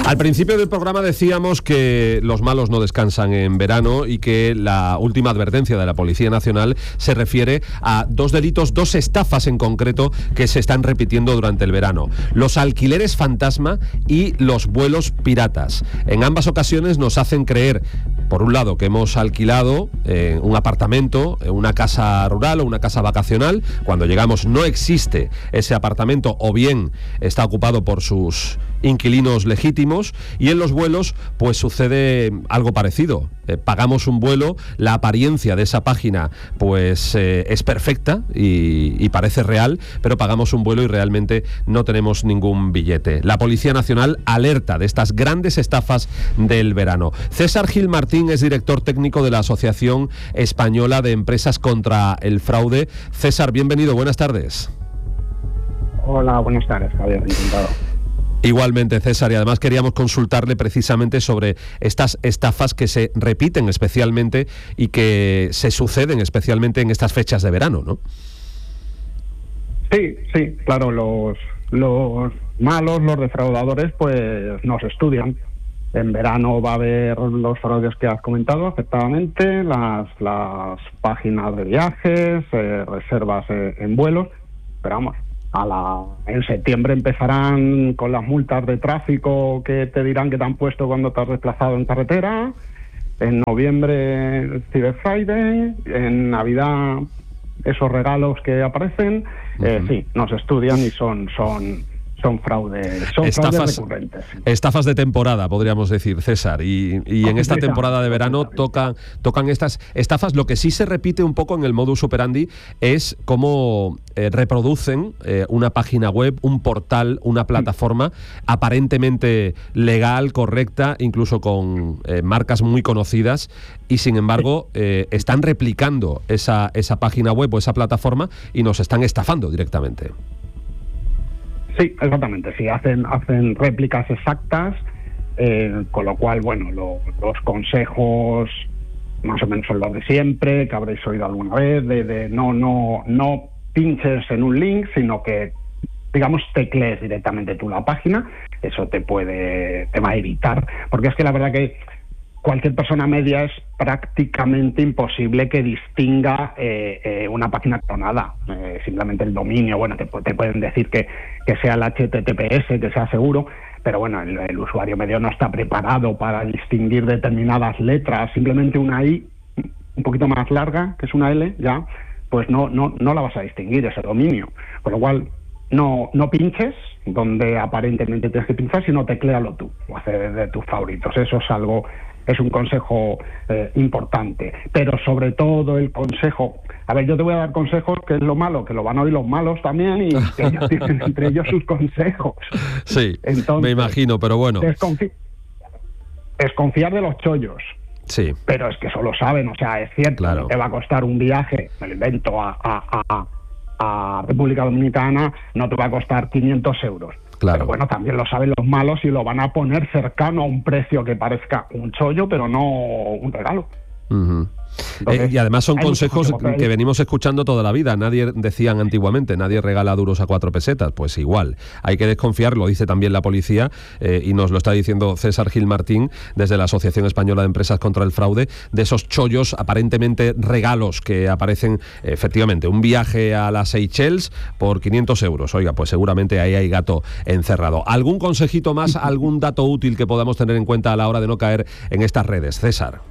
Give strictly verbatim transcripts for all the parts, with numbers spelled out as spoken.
Al principio del programa decíamos que los malos no descansan en verano y que la última advertencia de la Policía Nacional se refiere a dos delitos, dos estafas en concreto que se están repitiendo durante el verano. Los alquileres fantasma y los vuelos piratas. En ambas ocasiones nos hacen creer, por un lado, que hemos alquilado eh, un apartamento, eh, una casa rural o una casa vacacional. Cuando llegamos no existe ese apartamento o bien está ocupado por sus inquilinos legítimos, y en los vuelos pues sucede algo parecido. Eh, pagamos un vuelo, la apariencia de esa página pues eh, es perfecta y, y parece real, pero pagamos un vuelo y realmente no tenemos ningún billete. La Policía Nacional alerta de estas grandes estafas del verano. César Gil Martín es director técnico de la Asociación Española de Empresas contra el Fraude. César, bienvenido, buenas tardes. Hola, buenas tardes, Javier, encantado. Igualmente, César, y además queríamos consultarle precisamente sobre estas estafas que se repiten especialmente y que se suceden especialmente en estas fechas de verano, ¿no? Sí, sí, claro, los, los malos, los defraudadores, pues nos estudian. En verano va a haber los fraudes que has comentado, efectivamente, las, las páginas de viajes, eh, reservas eh, en vuelos, pero vamos, a la, en septiembre empezarán con las multas de tráfico que te dirán que te han puesto cuando te has desplazado en carretera. En noviembre el Cyber Friday, en Navidad esos regalos que aparecen. Uh-huh. eh, sí, nos estudian y son son son fraudes, son estafas, fraudes recurrentes. Estafas de temporada, podríamos decir, César, y, y en esta temporada de verano tocan, tocan estas estafas. Lo que sí se repite un poco en el modus operandi es cómo eh, reproducen eh, una página web, un portal, una plataforma aparentemente legal, correcta, incluso con eh, marcas muy conocidas, y sin embargo eh, están replicando esa, esa página web o esa plataforma y nos están estafando directamente. Sí, exactamente, sí, hacen hacen réplicas exactas, eh, con lo cual, bueno, lo, los consejos más o menos son los de siempre, que habréis oído alguna vez, de, de no, no, no pinches en un link, sino que, digamos, teclees directamente tú la página. Eso te puede, te va a evitar, porque es que la verdad que cualquier persona media es prácticamente imposible que distinga eh, eh, una página clonada. Eh, simplemente el dominio, bueno, te, te pueden decir que, que sea el H T T P S, que sea seguro, pero bueno, el, el usuario medio no está preparado para distinguir determinadas letras. Simplemente una I un poquito más larga, que es una L, ya, pues no, no, no la vas a distinguir, ese dominio. Con lo cual, no, no pinches donde aparentemente tienes que pinchar, sino tecléalo tú, o hacer de tus favoritos. Eso es algo... es un consejo eh, importante, pero sobre todo el consejo, a ver, yo te voy a dar consejos, que es lo malo, que lo van a oír los malos también, y que ellos tienen entre ellos sus consejos. Sí, entonces, me imagino, pero bueno. Desconfi- desconfiar de los chollos. Sí. Pero es que eso lo saben, o sea, es cierto, claro. Te va a costar un viaje, me lo invento, a, a, a, a República Dominicana, no te va a costar quinientos euros. Claro. Pero bueno, también lo saben los malos y lo van a poner cercano a un precio que parezca un chollo, pero no un regalo. Uh-huh. Entonces, eh, y además son consejos que venimos escuchando toda la vida. Nadie, decían antiguamente, nadie regala duros a cuatro pesetas. Pues igual, hay que desconfiar, lo dice también la policía, eh, y nos lo está diciendo César Gil Martín desde la Asociación Española de Empresas contra el Fraude, de esos chollos, aparentemente regalos que aparecen, efectivamente, un viaje a las Seychelles por quinientos euros. Oiga, pues seguramente ahí hay gato encerrado. ¿Algún consejito más, algún dato útil que podamos tener en cuenta a la hora de no caer en estas redes, César?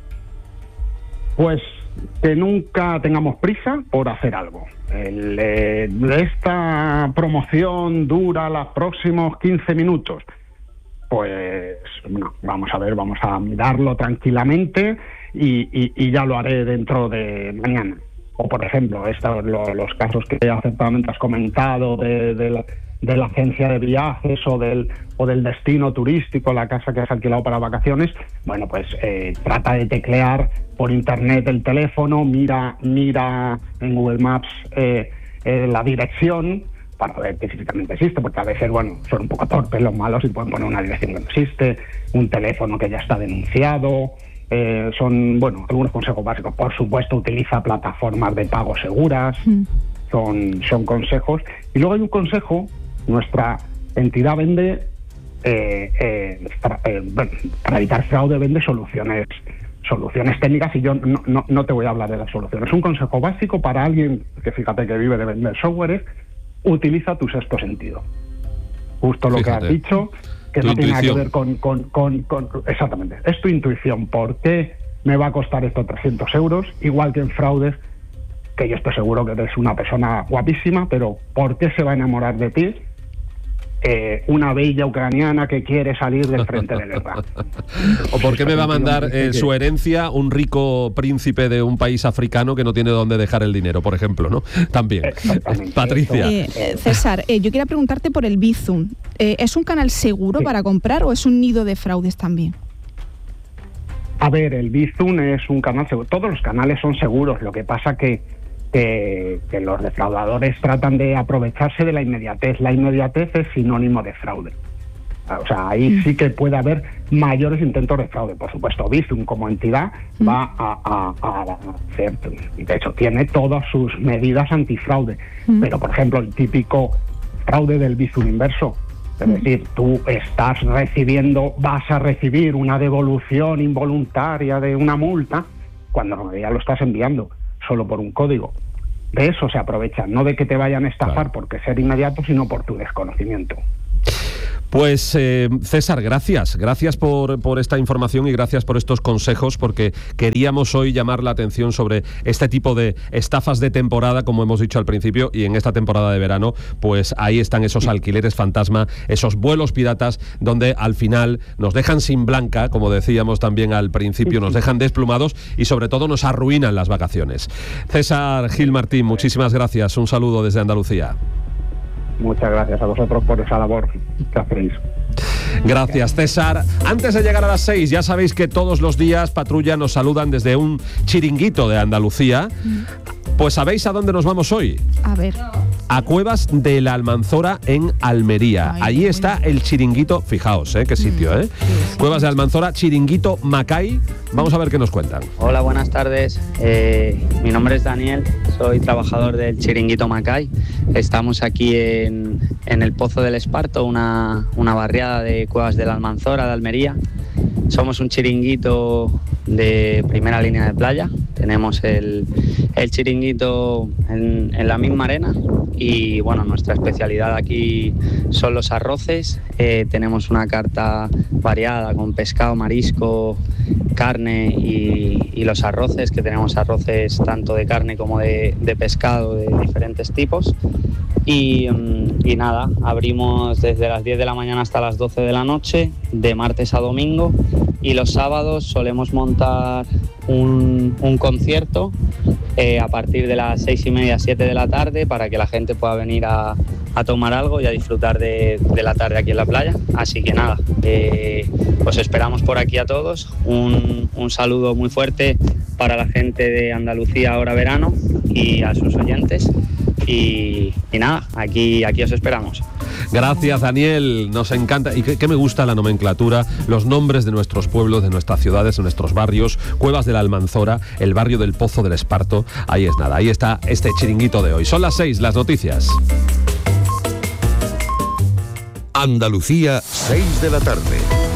Pues que nunca tengamos prisa por hacer algo. El, eh, esta promoción dura los próximos quince minutos. Pues bueno, vamos a ver, vamos a mirarlo tranquilamente y, y, y ya lo haré dentro de mañana. O por ejemplo, estos, lo, los casos que acertadamente has comentado de, de, la, de la agencia de viajes o del, o del destino turístico, la casa que has alquilado para vacaciones. Bueno, pues eh, trata de teclear por internet el teléfono, mira, mira en Google Maps eh, eh, la dirección para ver que físicamente existe, porque a veces, bueno, son un poco torpes los malos y pueden poner una dirección que no existe, un teléfono que ya está denunciado. Eh, son, bueno, algunos consejos básicos. Por supuesto, utiliza plataformas de pago seguras. Mm. Son, son consejos. Y luego hay un consejo. Nuestra entidad vende eh, eh, para, eh, bueno, para evitar fraude vende soluciones soluciones técnicas, y yo no, no, no te voy a hablar de las soluciones. Un consejo básico para alguien que, fíjate, que vive de vender software es: utiliza tu sexto sentido. Justo lo fíjate. que has dicho, que tu no intuición. tiene nada que ver con, con, con, con... Exactamente, es tu intuición. ¿Por qué me va a costar esto trescientos euros? Igual que en fraudes, que yo estoy seguro que eres una persona guapísima, pero ¿por qué se va a enamorar de ti Eh, una bella ucraniana que quiere salir del frente de guerra? ¿O por qué me va a mandar eh, su herencia un rico príncipe de un país africano que no tiene dónde dejar el dinero, por ejemplo, ¿no? También. Patricia. Eh, eh, César, eh, yo quería preguntarte por el Bizum. Eh, ¿Es un canal seguro sí. para comprar o es un nido de fraudes también? A ver, el Bizum es un canal seguro. Todos los canales son seguros. Lo que pasa que Que, que los defraudadores tratan de aprovecharse de la inmediatez. La inmediatez es sinónimo de fraude. O sea, ahí mm. sí que puede haber mayores intentos de fraude. Por supuesto, Bizum como entidad mm. va a, a, a hacer, y de hecho tiene todas sus medidas antifraude. Mm. Pero, por ejemplo, el típico fraude del Bizum inverso. Es mm. decir, tú estás recibiendo, vas a recibir una devolución involuntaria de una multa, cuando en realidad lo estás enviando solo por un código. De eso se aprovechan, no de que te vayan a estafar claro. porque ser inmediato, sino por tu desconocimiento. Pues eh, César, gracias, gracias por, por esta información y gracias por estos consejos, porque queríamos hoy llamar la atención sobre este tipo de estafas de temporada, como hemos dicho al principio, y en esta temporada de verano, pues ahí están esos alquileres fantasma, esos vuelos piratas, donde al final nos dejan sin blanca, como decíamos también al principio, nos dejan desplumados y sobre todo nos arruinan las vacaciones. César Gil Martín, muchísimas gracias, un saludo desde Andalucía. Muchas gracias a vosotros por esa labor que hacéis. Gracias, César. Antes de llegar a las seis, ya sabéis que todos los días Patrulla nos saludan desde un chiringuito de Andalucía. Pues ¿sabéis a dónde nos vamos hoy? A ver. A Cuevas de la Almanzora en Almería. Ay, allí está bueno. el chiringuito, fijaos, ¿eh? Qué sitio, ¿eh? Sí, sí. Cuevas de Almanzora, chiringuito Macay. Vamos a ver qué nos cuentan. Hola, buenas tardes. Eh, mi nombre es Daniel, soy trabajador del chiringuito Macay. Estamos aquí en, en el Pozo del Esparto, una, una barriada de Cuevas de la Almanzora de Almería. Somos un chiringuito de primera línea de playa. Tenemos el, el chiringuito en, en la misma arena y bueno, nuestra especialidad aquí son los arroces. Eh, tenemos una carta variada con pescado, marisco, carne y, y los arroces, que tenemos arroces tanto de carne como de, de pescado de diferentes tipos. Y, y nada, abrimos desde las diez de la mañana hasta las doce de la noche, de martes a domingo, y los sábados solemos montar un, un concierto eh, a partir de las seis y media, siete de la tarde, para que la gente pueda venir a, a tomar algo y a disfrutar de, de la tarde aquí en la playa. Así que nada, eh, os esperamos por aquí a todos. Un, un saludo muy fuerte para la gente de Andalucía ahora verano y a sus oyentes. Y, y nada, aquí, aquí os esperamos. Gracias, Daniel, nos encanta. Y que, que me gusta la nomenclatura, los nombres de nuestros pueblos, de nuestras ciudades, de nuestros barrios. Cuevas de la Almanzora, el barrio del Pozo del Esparto. Ahí es nada, ahí está este chiringuito de hoy. Son las seis, las noticias. Andalucía, seis de la tarde.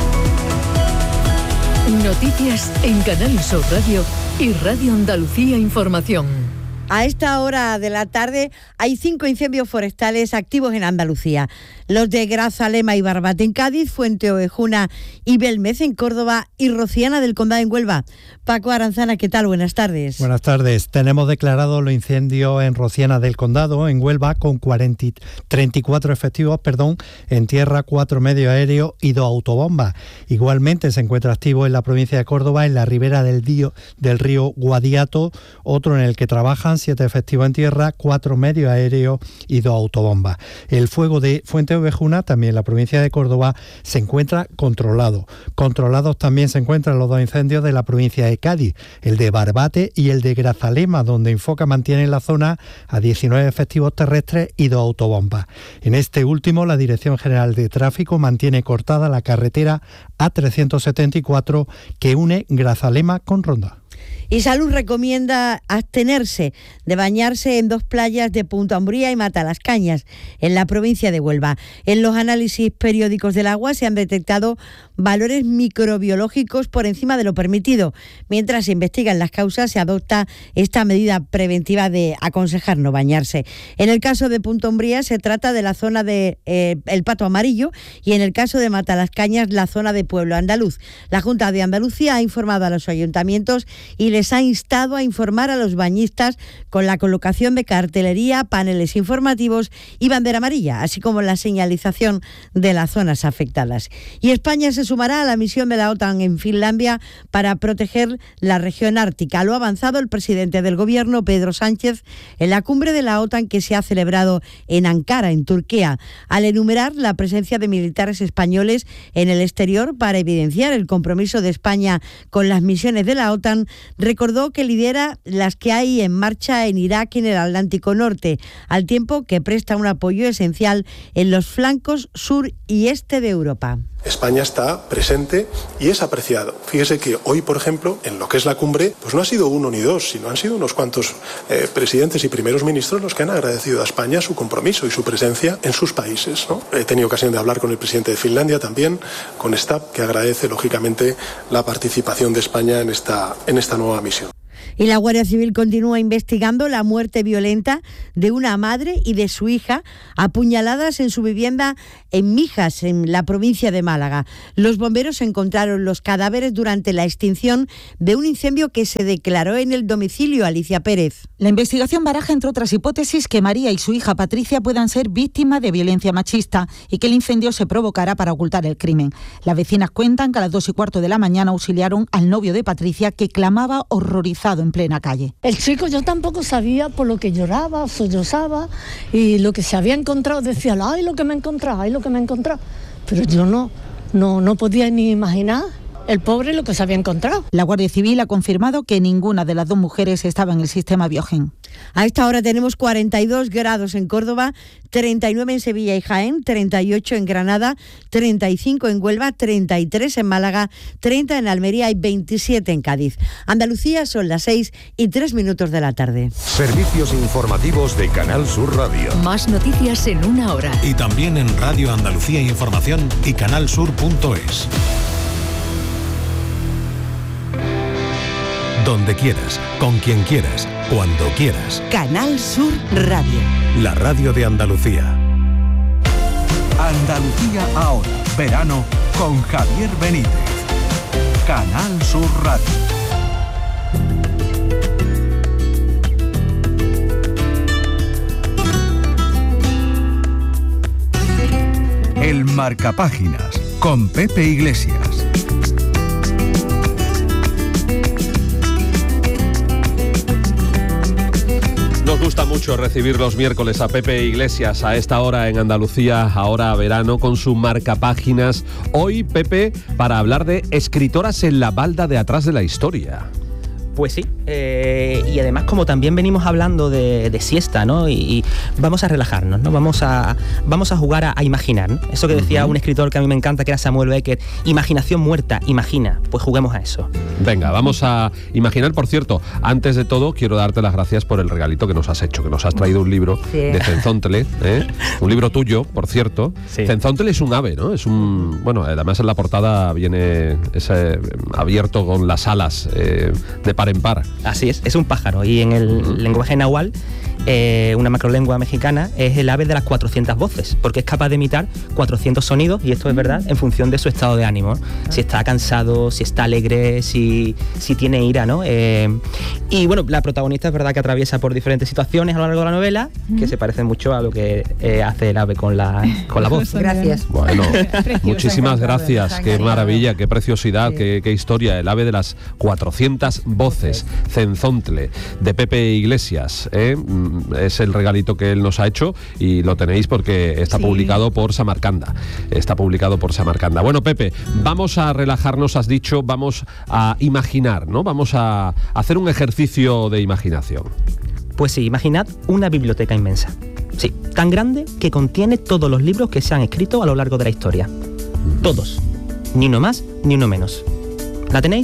Noticias en Canal Sur Radio y Radio Andalucía Información. A esta hora de la tarde hay cinco incendios forestales activos en Andalucía. Los de Grazalema y Barbate en Cádiz, Fuente Ovejuna y Belmez en Córdoba y Rociana del Condado en Huelva. Paco Aranzana, ¿qué tal? Buenas tardes. Buenas tardes. Tenemos declarado los incendios en Rociana del Condado, en Huelva, con cuarenta, treinta y cuatro efectivos, perdón, en tierra, cuatro medios aéreos y dos autobombas. Igualmente se encuentra activo en la provincia de Córdoba, en la ribera del, Dío, del río Guadiato, otro en el que trabajan siete efectivos en tierra, cuatro medios aéreos y dos autobombas. El fuego de Fuente Ovejuna, también en la provincia de Córdoba, se encuentra controlado. Controlados también se encuentran los dos incendios de la provincia de Cádiz, el de Barbate y el de Grazalema, donde Infoca mantiene en la zona a diecinueve efectivos terrestres y dos autobombas. En este último, la Dirección General de Tráfico mantiene cortada la carretera A trescientos setenta y cuatro que une Grazalema con Ronda. Y Salud recomienda abstenerse de bañarse en dos playas de Punta Umbría y Matalascañas, en la provincia de Huelva. En los análisis periódicos del agua se han detectado valores microbiológicos por encima de lo permitido. Mientras se investigan las causas, se adopta esta medida preventiva de aconsejar no bañarse. En el caso de Punta Umbría se trata de la zona de eh, El Pato Amarillo y en el caso de Matalascañas la zona de Pueblo Andaluz. La Junta de Andalucía ha informado a los ayuntamientos y les ha instado a informar a los bañistas con la colocación de cartelería, paneles informativos y bandera amarilla, así como la señalización de las zonas afectadas. Y España se sumará a la misión de la OTAN en Finlandia para proteger la región ártica. Lo ha avanzado el presidente del Gobierno, Pedro Sánchez, en la cumbre de la OTAN que se ha celebrado en Ankara, en Turquía, al enumerar la presencia de militares españoles en el exterior para evidenciar el compromiso de España con las misiones de la OTAN. Recordó que lidera las que hay en marcha en Irak y en el Atlántico Norte, al tiempo que presta un apoyo esencial en los flancos sur y este de Europa. España está presente y es apreciado. Fíjese que hoy, por ejemplo, en lo que es la cumbre, pues no ha sido uno ni dos, sino han sido unos cuantos eh, presidentes y primeros ministros los que han agradecido a España su compromiso y su presencia en sus países, ¿no? He tenido ocasión de hablar con el presidente de Finlandia también, con Stab, que agradece lógicamente la participación de España en esta, en esta nueva misión. Y la Guardia Civil continúa investigando la muerte violenta de una madre y de su hija apuñaladas en su vivienda en Mijas, en la provincia de Málaga. Los bomberos encontraron los cadáveres durante la extinción de un incendio que se declaró en el domicilio. Alicia Pérez. La investigación baraja, entre otras hipótesis, que María y su hija Patricia puedan ser víctimas de violencia machista y que el incendio se provocara para ocultar el crimen. Las vecinas cuentan que a las dos y cuarto de la mañana auxiliaron al novio de Patricia, que clamaba horrorizado en plena calle. El chico, yo tampoco sabía por lo que lloraba, sollozaba, y lo que se había encontrado decía, ay, lo que me he encontrado, ay, lo que me he encontrado. Pero yo no, no, no podía ni imaginar el pobre lo que se había encontrado. La Guardia Civil ha confirmado que ninguna de las dos mujeres estaba en el sistema Biogen. A esta hora tenemos cuarenta y dos grados en Córdoba, treinta y nueve en Sevilla y Jaén, treinta y ocho en Granada, treinta y cinco en Huelva, treinta y tres en Málaga, treinta en Almería y veintisiete en Cádiz. Andalucía, son las seis y tres minutos de la tarde. Servicios informativos de Canal Sur Radio. Más noticias en una hora. Y también en Radio Andalucía Información y canalsur punto es. Donde quieras, con quien quieras, cuando quieras. Canal Sur Radio. La radio de Andalucía. Andalucía ahora, verano, con Javier Benítez. Canal Sur Radio. El Marcapáginas, con Pepe Iglesias. Nos gusta mucho recibir los miércoles a Pepe Iglesias a esta hora en Andalucía, ahora verano, con su Marcapáginas. Hoy, Pepe, para hablar de escritoras en la balda de atrás de la historia. Pues sí, eh, y además como también venimos hablando de, de siesta, ¿no? Y, y vamos a relajarnos, ¿no? Vamos a, vamos a jugar a, a imaginar, ¿no? Eso que decía uh-huh. un escritor que a mí me encanta, que era Samuel Beckett, imaginación muerta, imagina, pues juguemos a eso. Venga, vamos a imaginar. Por cierto, antes de todo, quiero darte las gracias por el regalito que nos has hecho, que nos has traído un libro sí. de Cenzóntele, ¿eh? Un libro tuyo, por cierto. Sí. Cenzóntele es un ave, ¿no? Es un, bueno, además en la portada viene ese abierto con las alas eh, de par en par. Así es, es un pájaro y en el uh-huh. lenguaje nahual, eh, una macrolengua mexicana, es el ave de las cuatrocientas voces, porque es capaz de imitar cuatrocientos sonidos, y esto es verdad, en función de su estado de ánimo, ¿no? Si está cansado, si está alegre, si, si tiene ira, ¿no? Eh, y bueno, la protagonista es verdad que atraviesa por diferentes situaciones a lo largo de la novela, uh-huh. que se parecen mucho a lo que eh, hace el ave con la, con la voz. Gracias. Bueno, muchísimas gracias, qué maravilla, qué preciosidad, sí. qué, qué historia, el ave de las cuatrocientas voces, Cenzóntele, de Pepe Iglesias, ¿eh? Es el regalito que él nos ha hecho y lo tenéis porque está sí. publicado por Samarcanda. Está publicado por Samarcanda. Bueno, Pepe, vamos a relajarnos, has dicho, vamos a imaginar, ¿no? Vamos a hacer un ejercicio de imaginación. Pues sí, imaginad una biblioteca inmensa. Sí, tan grande que contiene todos los libros que se han escrito a lo largo de la historia. Todos. Ni uno más, ni uno menos. ¿La tenéis?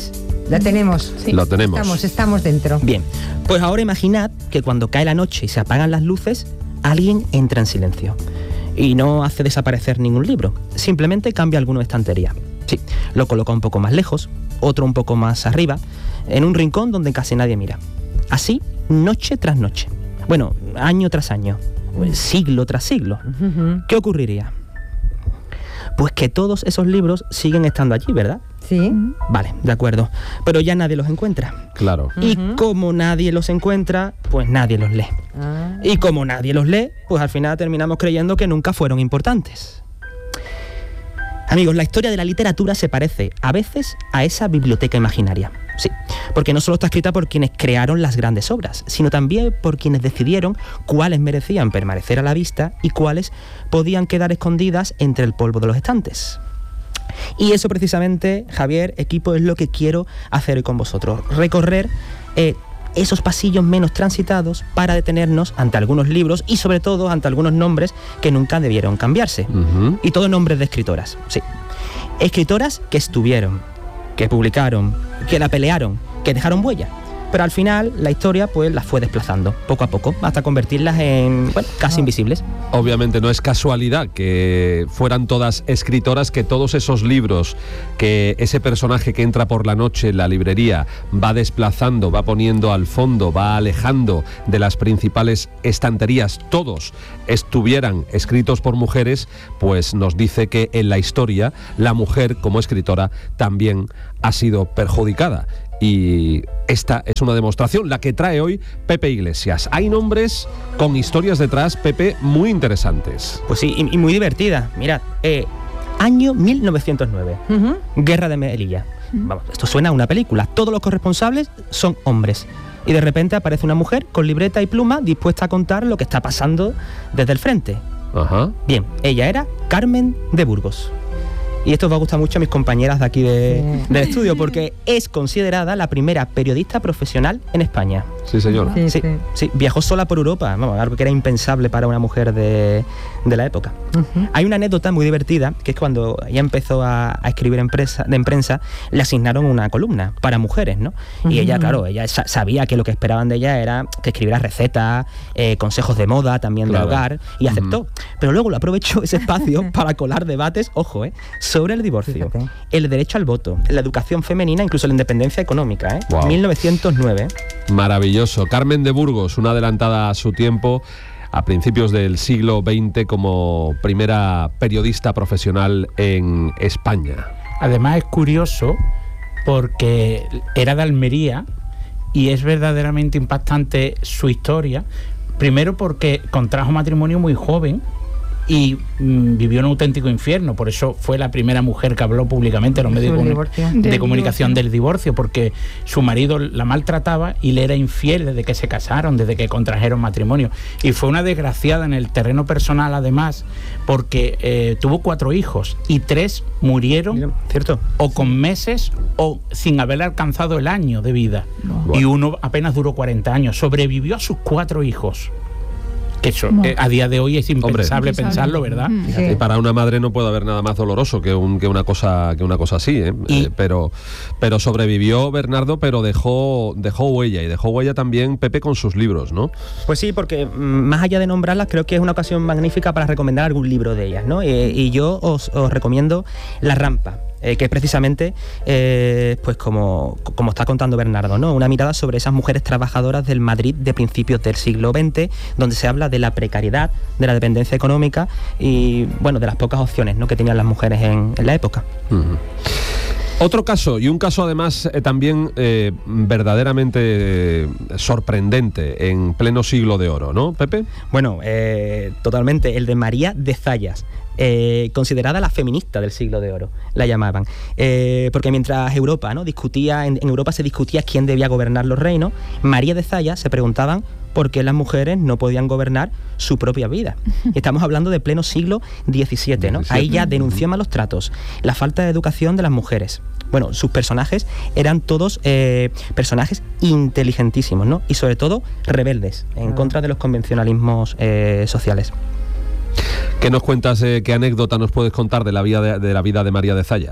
La tenemos. Sí. Lo tenemos. Estamos, estamos dentro. Bien, pues ahora imaginad que cuando cae la noche y se apagan las luces, alguien entra en silencio. Y no hace desaparecer ningún libro, simplemente cambia alguna estantería. Sí, lo coloca un poco más lejos, otro un poco más arriba, en un rincón donde casi nadie mira. Así, noche tras noche. Bueno, año tras año, siglo tras siglo. Uh-huh. ¿Qué ocurriría? Pues que todos esos libros siguen estando allí, ¿verdad? Sí. Vale, de acuerdo. Pero ya nadie los encuentra. Claro. Y uh-huh. como nadie los encuentra, pues nadie los lee. Ah. Y como nadie los lee, pues al final terminamos creyendo que nunca fueron importantes. Amigos, la historia de la literatura se parece a veces a esa biblioteca imaginaria. Sí, porque no solo está escrita por quienes crearon las grandes obras, sino también por quienes decidieron cuáles merecían permanecer a la vista y cuáles podían quedar escondidas entre el polvo de los estantes. Y eso precisamente, Javier, equipo, es lo que quiero hacer hoy con vosotros. Recorrer eh, esos pasillos menos transitados para detenernos ante algunos libros y sobre todo ante algunos nombres que nunca debieron cambiarse. Uh-huh. Y todos nombres de escritoras, sí. Escritoras que estuvieron, que publicaron, que la pelearon, que dejaron huella. Pero al final la historia pues las fue desplazando poco a poco hasta convertirlas en, bueno, casi invisibles. Obviamente no es casualidad que fueran todas escritoras, que todos esos libros que ese personaje que entra por la noche en la librería va desplazando, va poniendo al fondo, va alejando de las principales estanterías, todos estuvieran escritos por mujeres, pues nos dice que en la historia la mujer como escritora también ha sido perjudicada. Y esta es una demostración, la que trae hoy Pepe Iglesias. Hay nombres con historias detrás, Pepe, muy interesantes. Pues sí, y, y muy divertida. Mirad, eh, año mil novecientos nueve, uh-huh. Guerra de Melilla. Uh-huh. Vamos, esto suena a una película. Todos los corresponsables son hombres. Y de repente aparece una mujer con libreta y pluma dispuesta a contar lo que está pasando desde el frente. Ajá. Bien, ella era Carmen de Burgos. Y esto os va a gustar mucho a mis compañeras de aquí de, sí. del estudio, porque es considerada la primera periodista profesional en España. Sí, señora. Sí, sí, sí. Viajó sola por Europa, vamos, algo que era impensable para una mujer de, de la época. Uh-huh. Hay una anécdota muy divertida, que es cuando ella empezó a, a escribir en prensa, de en prensa, le asignaron una columna para mujeres, ¿no? Uh-huh. Y ella, claro, ella sa- sabía que lo que esperaban de ella era que escribiera recetas, eh, consejos de moda, también claro. de hogar, y aceptó. Uh-huh. Pero luego lo aprovechó ese espacio para colar debates, ojo, eh, sobre el divorcio, Fíjate. el derecho al voto, la educación femenina, incluso la independencia económica, ¿eh? Wow. mil novecientos nueve. Maravilloso. Carmen de Burgos, una adelantada a su tiempo, a principios del siglo veinte, como primera periodista profesional en España. Además es curioso porque era de Almería y es verdaderamente impactante su historia. Primero porque contrajo matrimonio muy joven y mm, vivió un auténtico infierno, por eso fue la primera mujer que habló públicamente en los medios de, de comunicación del divorcio, porque su marido la maltrataba y le era infiel desde que se casaron, desde que contrajeron matrimonio, y fue una desgraciada en el terreno personal además, porque eh, tuvo cuatro hijos y tres murieron, Mira, ¿cierto? o con meses o sin haber alcanzado el año de vida, no. y uno apenas duró cuarenta años, sobrevivió a sus cuatro hijos. Que eso, eh, a día de hoy es impensable Hombre, pensarlo, ¿verdad? Sí. Y para una madre no puede haber nada más doloroso que, un, que, una, cosa, que una cosa así, ¿eh? Y, eh, pero, pero sobrevivió Bernardo, pero dejó, dejó huella, y dejó huella también Pepe con sus libros, ¿no? Pues sí, porque más allá de nombrarlas, creo que es una ocasión magnífica para recomendar algún libro de ellas, ¿no? Eh, y yo os, os recomiendo La Rampa. Eh, que es precisamente, eh, pues como, como está contando Bernardo, ¿no? Una mirada sobre esas mujeres trabajadoras del Madrid de principios del siglo veinte, donde se habla de la precariedad, de la dependencia económica y, bueno, de las pocas opciones, ¿no?, que tenían las mujeres en, en la época. Uh-huh. Otro caso, y un caso además eh, también eh, verdaderamente eh, sorprendente en pleno siglo de oro, ¿no, Pepe? Bueno, eh, totalmente, el de María de Zayas. Eh, considerada la feminista del siglo de oro, la llamaban, eh, porque mientras Europa, ¿no?, discutía, en, en Europa se discutía quién debía gobernar los reinos, María de Zayas se preguntaban por qué las mujeres no podían gobernar su propia vida. Y estamos hablando de pleno siglo diecisiete, ¿no? Ahí ya denunció malos tratos, la falta de educación de las mujeres. Bueno, sus personajes eran todos eh, personajes inteligentísimos, ¿no? Y sobre todo rebeldes, en contra de los convencionalismos eh, sociales. ¿Qué nos cuentas, eh, qué anécdota nos puedes contar de la vida de, de la vida de María de Zayas?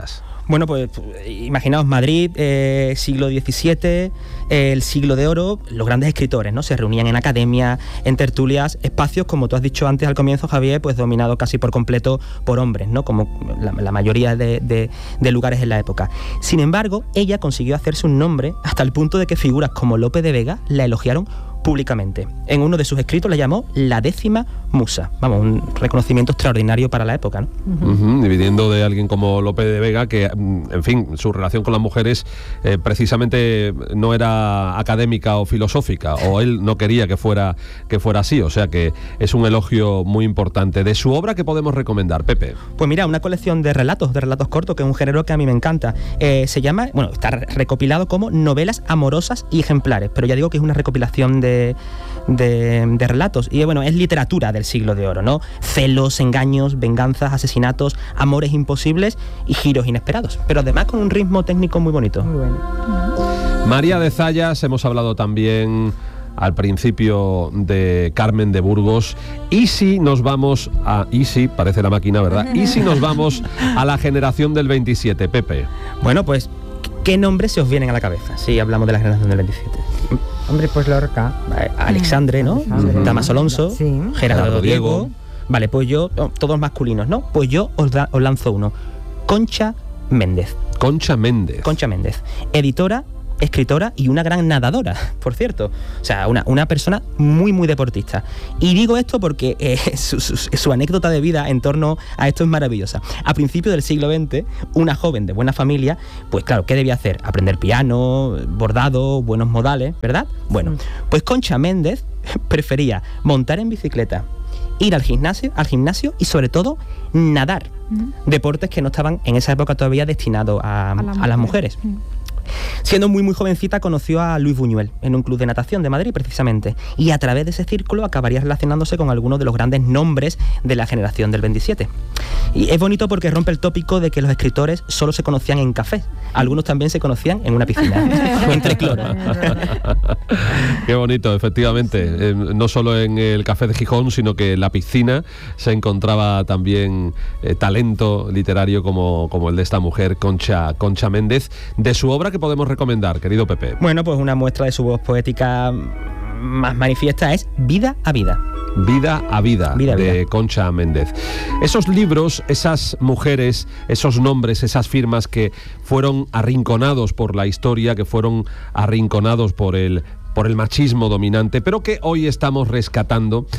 Bueno, pues imaginaos Madrid, eh, siglo diecisiete, eh, el siglo de oro, los grandes escritores, ¿no? Se reunían en academia, en tertulias, espacios, como tú has dicho antes al comienzo, Javier, pues dominados casi por completo por hombres, ¿no? Como la, la mayoría de, de, de lugares en la época. Sin embargo, ella consiguió hacerse un nombre hasta el punto de que figuras como Lope de Vega la elogiaron públicamente. En uno de sus escritos la llamó la décima musa. Vamos, un reconocimiento extraordinario para la época, ¿no? Uh-huh. Uh-huh. Dividiendo de alguien como Lope de Vega, que, en fin, su relación con las mujeres eh, precisamente no era académica o filosófica, o él no quería que fuera, que fuera así, o sea que es un elogio muy importante. De su obra, ¿qué podemos recomendar, Pepe? Pues mira, una colección de relatos, de relatos cortos, que es un género que a mí me encanta. Eh, se llama, bueno, está recopilado como Novelas amorosas y ejemplares, pero ya digo que es una recopilación de De, de relatos, y bueno, es literatura del siglo de oro, ¿no? Celos, engaños, venganzas, asesinatos, amores imposibles y giros inesperados, pero además con un ritmo técnico muy bonito. Muy bueno. María de Zayas, hemos hablado también al principio de Carmen de Burgos. Y si nos vamos a... Y si, parece la máquina, ¿verdad? Y si nos vamos a la generación del veintisiete, Pepe. Bueno, pues, ¿qué nombres se os vienen a la cabeza si hablamos de la generación del veintisiete? Hombre, pues Lorca. Alexandre, ¿no? Alexandre. Damaso Alonso, sí. Gerardo Diego. Diego. Vale, pues yo, todos masculinos, ¿no? Pues yo os, da, os lanzo uno. Concha Méndez. Concha Méndez. Concha Méndez. Editora, escritora y una gran nadadora, por cierto. O sea, una, una persona muy, muy deportista. Y digo esto porque eh, su, su, su anécdota de vida en torno a esto es maravillosa. A principios del siglo veinte, una joven de buena familia, pues claro, ¿qué debía hacer? Aprender piano, bordado, buenos modales, ¿verdad? Bueno, pues Concha Méndez prefería montar en bicicleta, ir al gimnasio, al gimnasio y sobre todo nadar. Mm. Deportes que no estaban en esa época todavía destinados a, a, la a las mujeres. Mm. Siendo muy muy jovencita conoció a Luis Buñuel en un club de natación de Madrid precisamente, y a través de ese círculo acabaría relacionándose con algunos de los grandes nombres de la generación del veintisiete. Y es bonito porque rompe el tópico de que los escritores solo se conocían en cafés. Algunos también se conocían en una piscina, entre cloro. Qué bonito, efectivamente. Eh, no solo en el café de Gijón, sino que en la piscina se encontraba también eh, talento literario como, como el de esta mujer, Concha, Concha Méndez. De su obra, ¿qué podemos recomendar, querido Pepe? Bueno, pues una muestra de su voz poética más manifiesta es Vida a Vida. Vida a vida, vida, de vida. Concha Méndez. Esos libros, esas mujeres, esos nombres, esas firmas que fueron arrinconados por la historia, que fueron arrinconados por el, por el machismo dominante, pero que hoy estamos rescatando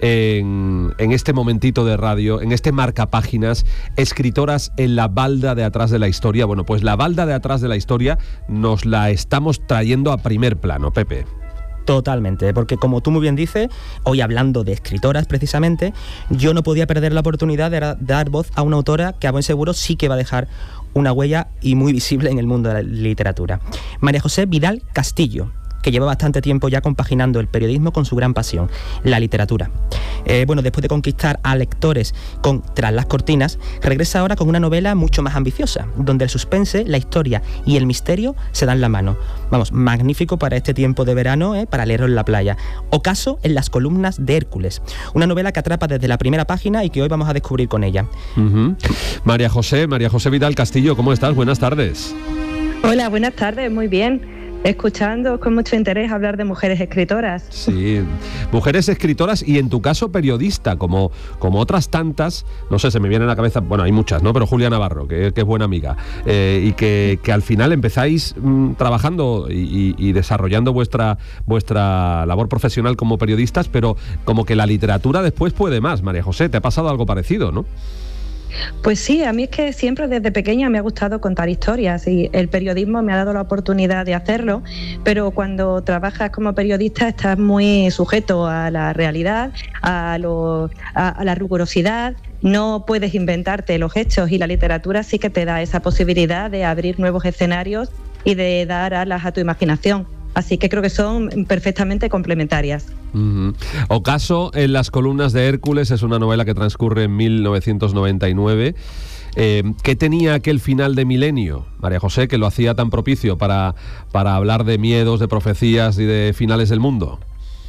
en, en este momentito de radio, en este marcapáginas, escritoras en la balda de atrás de la historia. Bueno, pues la balda de atrás de la historia nos la estamos trayendo a primer plano, Pepe. Totalmente, porque como tú muy bien dices, hoy hablando de escritoras precisamente, yo no podía perder la oportunidad de dar voz a una autora que a buen seguro sí que va a dejar una huella y muy visible en el mundo de la literatura. María José Vidal Castillo, que lleva bastante tiempo ya compaginando el periodismo con su gran pasión, la literatura. Eh, bueno, después de conquistar a lectores con Tras las cortinas, regresa ahora con una novela mucho más ambiciosa, donde el suspense, la historia y el misterio se dan la mano. Vamos, magnífico para este tiempo de verano, eh, para leerlo en la playa. Ocaso en las columnas de Hércules, una novela que atrapa desde la primera página y que hoy vamos a descubrir con ella. Uh-huh. María José, María José Vidal Castillo, ¿cómo estás? Buenas tardes. Hola, buenas tardes, muy bien. Escuchando con mucho interés hablar de mujeres escritoras. Sí, mujeres escritoras y en tu caso periodista, como, como otras tantas, no sé, se me viene a la cabeza, bueno, hay muchas, ¿no? Pero Julia Navarro, que, que es buena amiga, eh, y que, que al final empezáis mmm, trabajando y, y, y desarrollando vuestra, vuestra labor profesional como periodistas, pero como que la literatura después puede más. María José, ¿te ha pasado algo parecido, no? Pues sí, a mí es que siempre desde pequeña me ha gustado contar historias y el periodismo me ha dado la oportunidad de hacerlo, pero cuando trabajas como periodista estás muy sujeto a la realidad, a, lo, a, a la rigurosidad, no puedes inventarte los hechos y la literatura sí que te da esa posibilidad de abrir nuevos escenarios y de dar alas a tu imaginación. Así que creo que son perfectamente complementarias. Uh-huh. Ocaso en las columnas de Hércules es una novela que transcurre en mil novecientos noventa y nueve. Eh, ¿Qué tenía aquel final de milenio, María José, que lo hacía tan propicio para, para hablar de miedos, de profecías y de finales del mundo?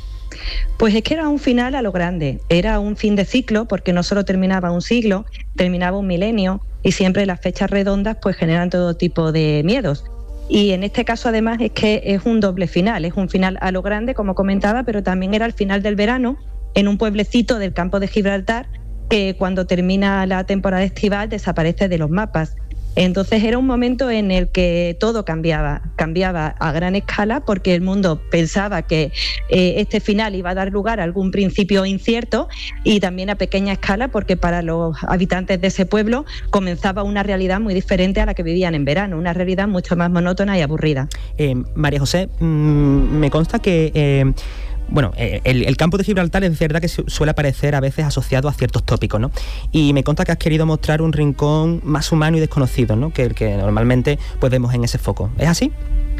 Pues es que era un final a lo grande, era un fin de ciclo, porque no solo terminaba un siglo, terminaba un milenio, y siempre las fechas redondas pues generan todo tipo de miedos. Y en este caso además es que es un doble final, es un final a lo grande, como comentaba, pero también era el final del verano en un pueblecito del campo de Gibraltar que cuando termina la temporada estival desaparece de los mapas. Entonces era un momento en el que todo cambiaba, cambiaba a gran escala porque el mundo pensaba que eh, este final iba a dar lugar a algún principio incierto, y también a pequeña escala porque para los habitantes de ese pueblo comenzaba una realidad muy diferente a la que vivían en verano, una realidad mucho más monótona y aburrida. Eh, María José, mmm, me consta que... Eh, Bueno, el, el campo de Gibraltar es verdad que suele aparecer a veces asociado a ciertos tópicos, ¿no? Y me consta que has querido mostrar un rincón más humano y desconocido, ¿no? Que el que normalmente pues vemos en ese foco. ¿Es así?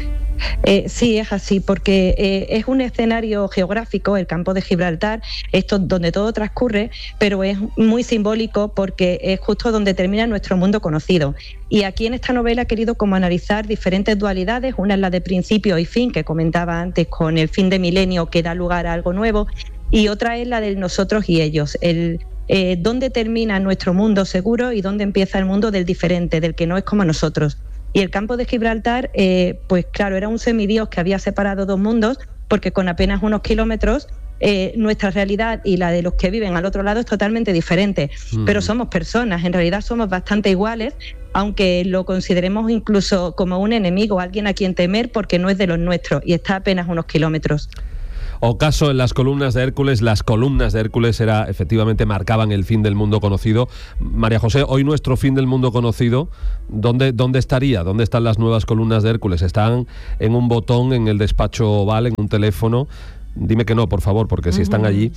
Eh, sí, es así, porque eh, es un escenario geográfico, el campo de Gibraltar, esto donde todo transcurre, pero es muy simbólico porque es justo donde termina nuestro mundo conocido. Y aquí en esta novela he querido como analizar diferentes dualidades, una es la de principio y fin, que comentaba antes, con el fin de milenio que da lugar a algo nuevo, y otra es la del nosotros y ellos, el eh, dónde termina nuestro mundo seguro y dónde empieza el mundo del diferente, del que no es como nosotros. Y el campo de Gibraltar, eh, pues claro, era un semidios que había separado dos mundos, porque con apenas unos kilómetros eh, nuestra realidad y la de los que viven al otro lado es totalmente diferente. Mm. Pero somos personas, en realidad somos bastante iguales, aunque lo consideremos incluso como un enemigo, alguien a quien temer porque no es de los nuestros y está a apenas unos kilómetros. Ocaso en las columnas de Hércules, las columnas de Hércules era, efectivamente marcaban el fin del mundo conocido. María José, hoy nuestro fin del mundo conocido, ¿dónde, dónde estaría? ¿Dónde están las nuevas columnas de Hércules? ¿Están en un botón en el despacho oval, en un teléfono? Dime que no, por favor, porque si uh-huh. están allí...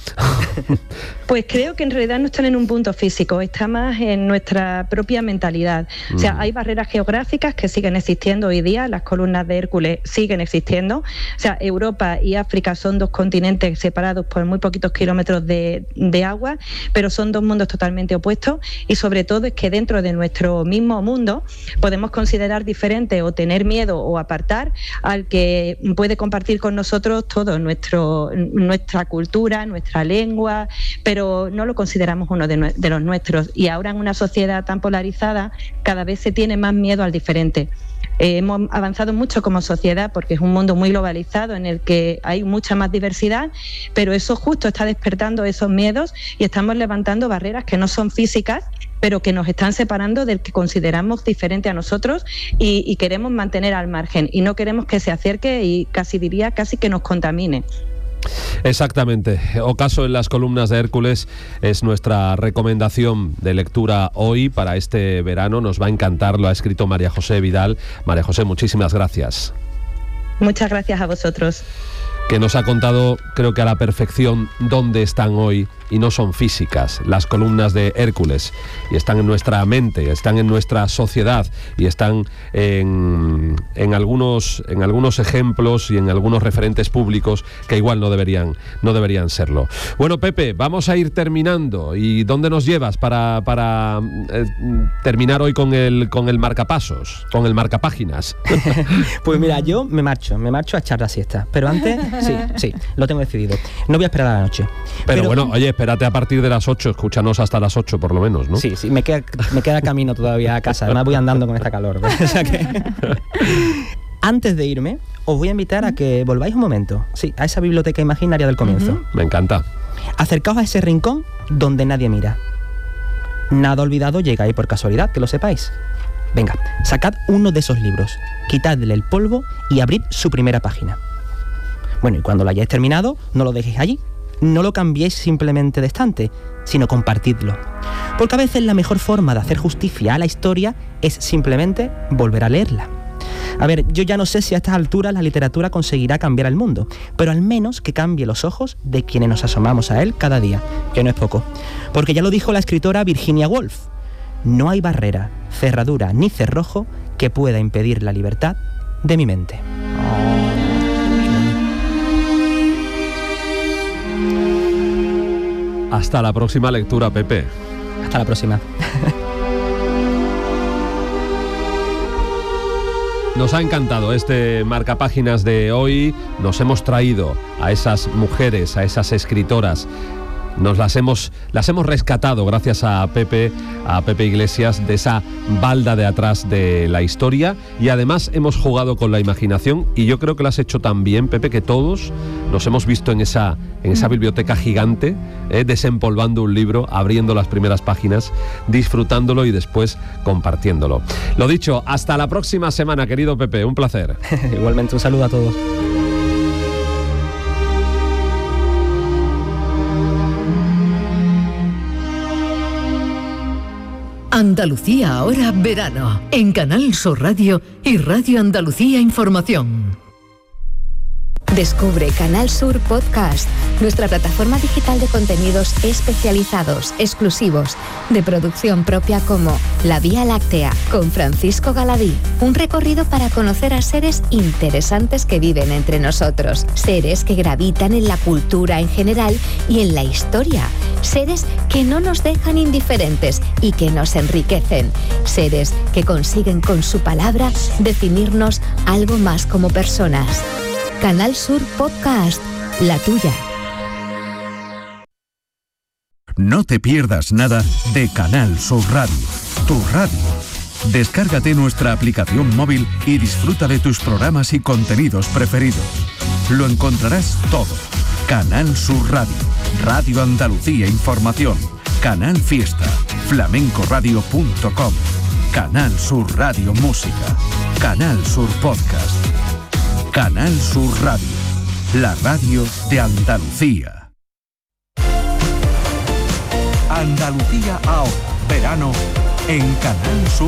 Pues creo que en realidad no están en un punto físico, está más en nuestra propia mentalidad. Uh-huh. O sea, hay barreras geográficas que siguen existiendo hoy día, las columnas de Hércules siguen existiendo. O sea, Europa y África son dos continentes separados por muy poquitos kilómetros de, de agua, pero son dos mundos totalmente opuestos, y sobre todo es que dentro de nuestro mismo mundo podemos considerar diferente o tener miedo o apartar al que puede compartir con nosotros todo nuestro nuestra cultura, nuestra lengua, pero no lo consideramos uno de, de los nuestros. Y ahora en una sociedad tan polarizada cada vez se tiene más miedo al diferente. Eh, hemos avanzado mucho como sociedad porque es un mundo muy globalizado en el que hay mucha más diversidad, pero eso justo está despertando esos miedos y estamos levantando barreras que no son físicas, pero que nos están separando del que consideramos diferente a nosotros y, y queremos mantener al margen y no queremos que se acerque y casi diría casi que nos contamine. Exactamente. Ocaso en las columnas de Hércules es nuestra recomendación de lectura hoy para este verano. Nos va a encantar, lo ha escrito María José Vidal. María José, muchísimas gracias. Muchas gracias a vosotros. Que nos ha contado, creo que a la perfección, dónde están hoy, y no son físicas, las columnas de Hércules, y están en nuestra mente, están en nuestra sociedad, y están en, en, algunos, en algunos ejemplos y en algunos referentes públicos que igual no deberían, no deberían serlo. Bueno, Pepe, vamos a ir terminando. ¿Y dónde nos llevas para, para eh, terminar hoy con el, con el marcapasos, con el marcapáginas? Pues mira, yo me marcho, me marcho a echar la siesta, pero antes... Sí, sí, lo tengo decidido. No voy a esperar a la noche. Pero, pero bueno, oye, espérate a partir de las ocho, escúchanos hasta las ocho por lo menos, ¿no? Sí, sí, me queda, me queda camino todavía a casa. Además voy andando con esta calor. O sea que... Antes de irme, os voy a invitar a que volváis un momento, sí, a esa biblioteca imaginaria del comienzo. Uh-huh. Me encanta. Acercaos a ese rincón donde nadie mira. Nada olvidado llega ahí por casualidad, que lo sepáis. Venga, sacad uno de esos libros, quitadle el polvo y abrid su primera página. Bueno, y cuando lo hayáis terminado, no lo dejéis allí. No lo cambiéis simplemente de estante, sino compartidlo. Porque a veces la mejor forma de hacer justicia a la historia es simplemente volver a leerla. A ver, yo ya no sé si a estas alturas la literatura conseguirá cambiar el mundo, pero al menos que cambie los ojos de quienes nos asomamos a él cada día, que no es poco. Porque ya lo dijo la escritora Virginia Woolf: no hay barrera, cerradura ni cerrojo que pueda impedir la libertad de mi mente. Hasta la próxima lectura, Pepe. Hasta la próxima. Nos ha encantado este marcapáginas de hoy. Nos hemos traído a esas mujeres, a esas escritoras nos las hemos, las hemos rescatado gracias a Pepe, a Pepe Iglesias, de esa balda de atrás de la historia, y además hemos jugado con la imaginación, y yo creo que lo has hecho tan bien, Pepe, que todos nos hemos visto en esa, en esa biblioteca gigante, eh, desempolvando un libro, abriendo las primeras páginas, disfrutándolo y después compartiéndolo. Lo dicho, hasta la próxima semana, querido Pepe, un placer. Igualmente, un saludo a todos. Andalucía ahora verano, en Canal Sur Radio y Radio Andalucía Información. Descubre Canal Sur Podcast, nuestra plataforma digital de contenidos especializados, exclusivos, de producción propia, como La Vía Láctea, con Francisco Galadí. Un recorrido para conocer a seres interesantes que viven entre nosotros, seres que gravitan en la cultura en general y en la historia, seres que no nos dejan indiferentes y que nos enriquecen, seres que consiguen con su palabra definirnos algo más como personas. Canal Sur Podcast, la tuya. No te pierdas nada de Canal Sur Radio, tu radio. Descárgate nuestra aplicación móvil y disfruta de tus programas y contenidos preferidos. Lo encontrarás todo. Canal Sur Radio, Radio Andalucía Información, Canal Fiesta, flamencoradio punto com, Canal Sur Radio Música, Canal Sur Podcast. Canal Sur Radio, la radio de Andalucía. Andalucía ahora, verano, en Canal Sur.